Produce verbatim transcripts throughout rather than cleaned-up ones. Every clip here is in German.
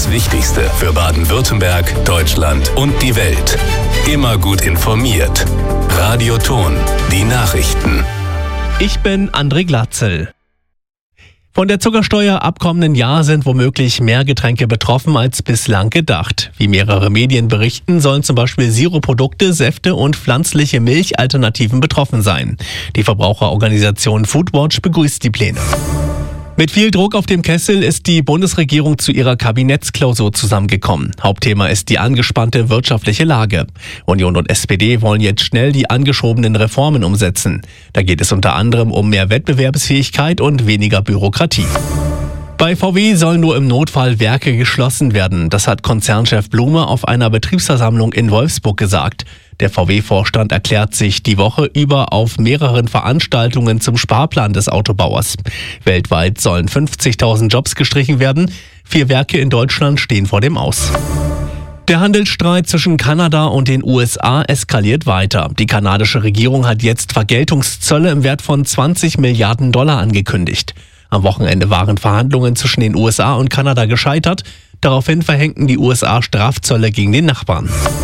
das Wichtigste für Baden-Württemberg, Deutschland und die Welt. Immer gut informiert. Radio Thon, die Nachrichten. Ich bin André Glatzel. Von der Zuckersteuer ab kommenden Jahr sind womöglich mehr Getränke betroffen als bislang gedacht. Wie mehrere Medien berichten, sollen zum Beispiel Sirupprodukte, Säfte und pflanzliche Milchalternativen betroffen sein. Die Verbraucherorganisation Foodwatch begrüßt die Pläne. Mit viel Druck auf dem Kessel ist die Bundesregierung zu ihrer Kabinettsklausur zusammengekommen. Hauptthema ist die angespannte wirtschaftliche Lage. Union und S P D wollen jetzt schnell die angeschobenen Reformen umsetzen. Da geht es unter anderem um mehr Wettbewerbsfähigkeit und weniger Bürokratie. Bei V W sollen nur im Notfall Werke geschlossen werden. Das hat Konzernchef Blume auf einer Betriebsversammlung in Wolfsburg gesagt. Der V W-Vorstand erklärt sich die Woche über auf mehreren Veranstaltungen zum Sparplan des Autobauers. Weltweit sollen fünfzigtausend Jobs gestrichen werden. Vier Werke in Deutschland stehen vor dem Aus. Der Handelsstreit zwischen Kanada und den U S A eskaliert weiter. Die kanadische Regierung hat jetzt Vergeltungszölle im Wert von zwanzig Milliarden Dollar angekündigt. Am Wochenende waren Verhandlungen zwischen den U S A und Kanada gescheitert. Daraufhin verhängten die U S A Strafzölle gegen den Nachbarn.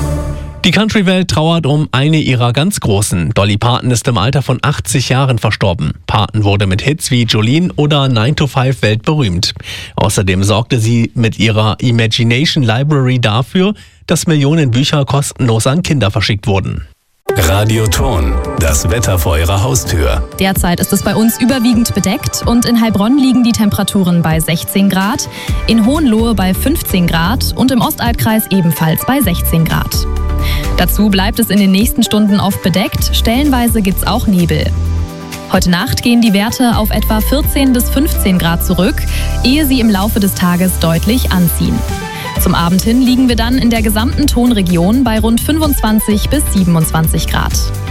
Die Country-Welt trauert um eine ihrer ganz Großen. Dolly Parton ist im Alter von achtzig Jahren verstorben. Parton wurde mit Hits wie Jolene oder nine to five weltberühmt. Außerdem sorgte sie mit ihrer Imagination Library dafür, dass Millionen Bücher kostenlos an Kinder verschickt wurden. Radio Thon, das Wetter vor Ihrer Haustür. Derzeit ist es bei uns überwiegend bedeckt und in Heilbronn liegen die Temperaturen bei sechzehn Grad, in Hohenlohe bei fünfzehn Grad und im Ostalbkreis ebenfalls bei sechzehn Grad. Dazu bleibt es in den nächsten Stunden oft bedeckt, stellenweise gibt's auch Nebel. Heute Nacht gehen die Werte auf etwa vierzehn bis fünfzehn Grad zurück, ehe sie im Laufe des Tages deutlich anziehen. Zum Abend hin liegen wir dann in der gesamten Thonregion bei rund fünfundzwanzig bis siebenundzwanzig Grad.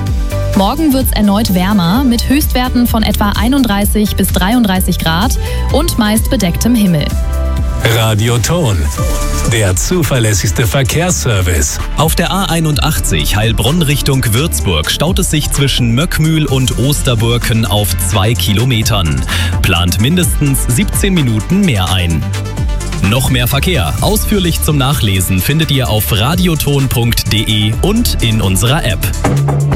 Morgen wird's erneut wärmer mit Höchstwerten von etwa einunddreißig bis dreiunddreißig Grad und meist bedecktem Himmel. Radio Thon, der zuverlässigste Verkehrsservice. Auf der A einundachtzig Heilbronn Richtung Würzburg staut es sich zwischen Möckmühl und Osterburken auf zwei Kilometern. Plant mindestens siebzehn Minuten mehr ein. Noch mehr Verkehr, ausführlich zum Nachlesen, findet ihr auf radiothon punkt de und in unserer App.